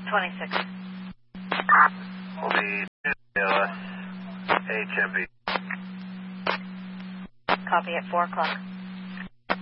26. Will be HMV. Copy at 4 o'clock.